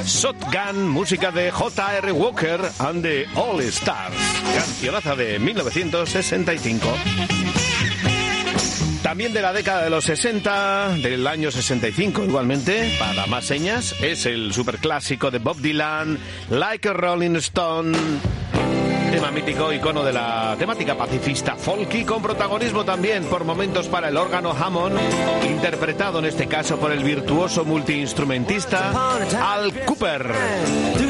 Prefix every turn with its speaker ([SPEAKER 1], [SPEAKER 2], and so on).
[SPEAKER 1] Shotgun, música de J.R. Walker and the All Stars, cancionaza de 1965. También de la década de los 60, del año 65 igualmente, para más señas, es el superclásico de Bob Dylan, Like a Rolling Stone, tema mítico, icono de la temática pacifista folky, con protagonismo también por momentos para el órgano Hammond, interpretado en este caso por el virtuoso multiinstrumentista Al Kooper.